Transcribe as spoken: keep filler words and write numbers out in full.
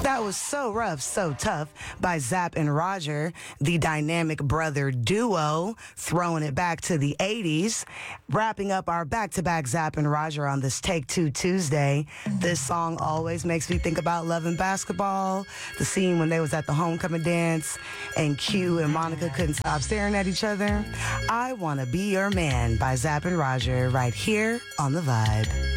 That was So Rough, So Tough by Zapp and Roger, the dynamic brother duo, throwing it back to the eighties. Wrapping up our back-to-back Zapp and Roger on this Take Two Tuesday. This song always makes me think about Love and Basketball, the scene when they was at the homecoming dance and Q and Monica couldn't stop staring at each other. I Wanna Be Your Man by Zapp and Roger right here on The Vibe.